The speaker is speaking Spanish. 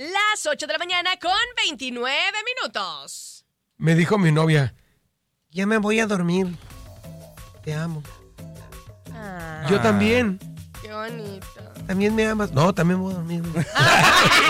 Las 8 de la mañana con 29 minutos. Me dijo mi novia, ya me voy a dormir. Te amo. Yo también. Qué bonito. También me amas. No, también voy a dormir.